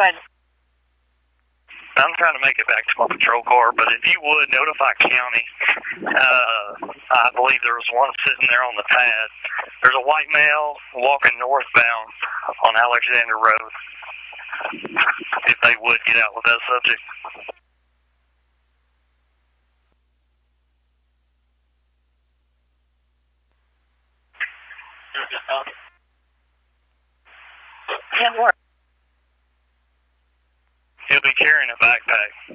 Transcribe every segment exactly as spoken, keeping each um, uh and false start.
go ahead. I'm trying to make it back to my patrol car, but if you would, notify county. Uh, I believe there was one sitting there on the pad. There's a white male walking northbound on Alexander Road. If they would get out with that subject. Can't work. He'll be carrying a backpack.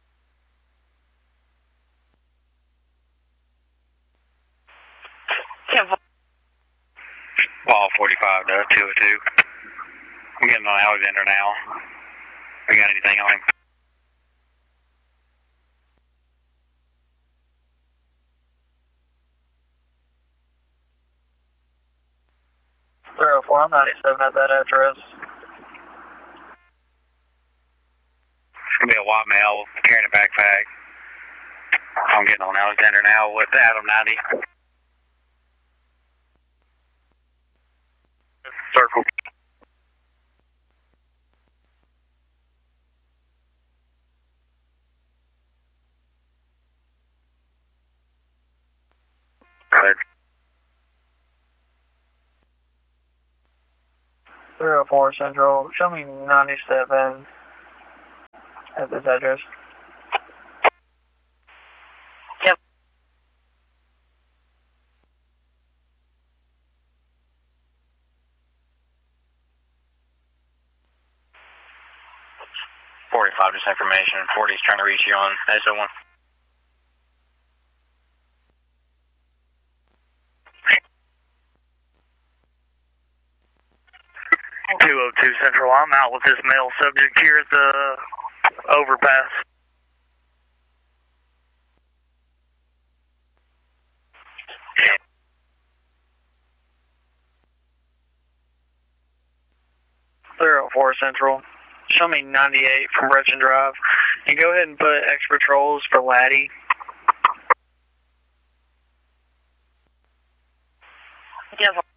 Can't work. Ball forty-five to two oh two. I'm getting on Alexander now. We got anything on him? three oh four, I'm ninety-seven at that address. It's going to be a white male carrying a backpack. I'm getting on Alexander now with Adam ninety. Circle. Good. three oh four Central, show me ninety-seven at this address. Yep. forty-five, just information. forty's trying to reach you on S O one. two oh two Central, I'm out with this male subject here at the overpass. three oh four Central, show me ninety-eight from Gretchen Drive, and go ahead and put extra patrols for Laddie. Can't work.